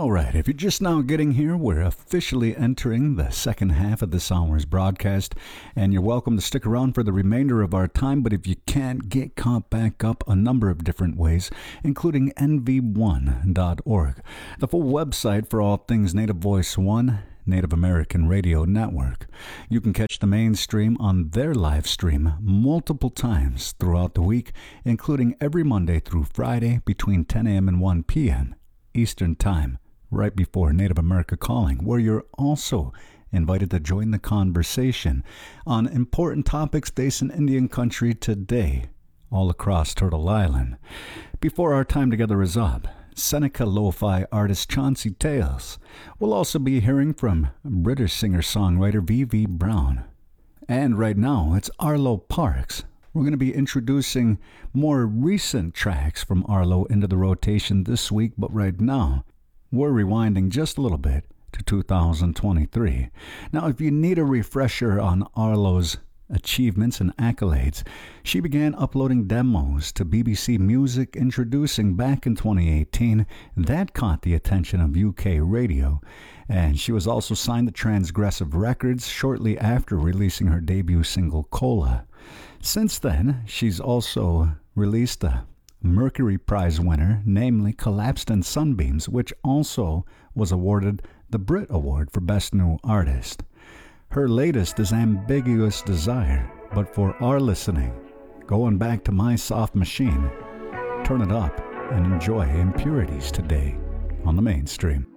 All right, if you're just now getting here, we're officially entering the second half of this hour's broadcast, and you're welcome to stick around for the remainder of our time, but if you can't, get caught back up a number of different ways, including nv1.org, the full website for all things Native Voice One, Native American Radio Network. You can catch the mainstream on their live stream multiple times throughout the week, including every Monday through Friday between 10 a.m. and 1 p.m. Eastern Time, right before Native America Calling, where you're also invited to join the conversation on important topics facing Indian country today, all across Turtle Island. Before our time together is up, Seneca lo-fi artist Chauncey Tales will also be hearing from British singer-songwriter V.V. Brown. And right now, it's Arlo Parks. We're going to be introducing more recent tracks from Arlo into the rotation this week, but right now, we're rewinding just a little bit to 2023. Now, if you need a refresher on Arlo's achievements and accolades, she began uploading demos to BBC Music Introducing back in 2018. That caught the attention of UK radio, and she was also signed to Transgressive Records shortly after releasing her debut single Cola. Since then, she's also released a Mercury Prize winner, namely Collapsed in Sunbeams, which also was awarded the Brit Award for Best New Artist. Her latest is Ambiguous Desire, but for our listening, going back to My Soft Machine, turn it up and enjoy Impurities today on the mainstream.